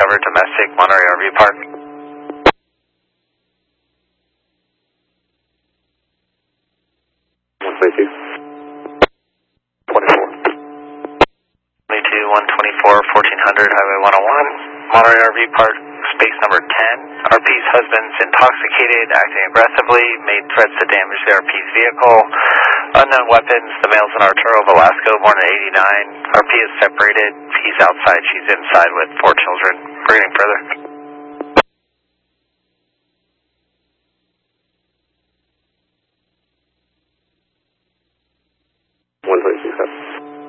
recovered domestic, Monterey RV Park. 124, 1400, Highway 101, Monterey RV Park, space number 10. RP's husband's intoxicated, acting aggressively, made threats to damage the RP's vehicle. Unknown weapons, the male's in Arturo Velasco, born in 89. RP is separated, he's outside, she's inside with 4 children. Reading further.